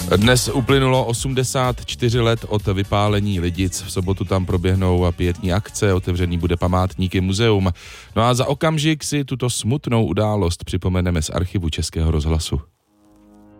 Dnes uplynulo 84 let od vypálení Lidic. V sobotu tam proběhnou pietní akce, otevřený bude památník i muzeum. No a za okamžik si tuto smutnou událost připomeneme z archivu Českého rozhlasu.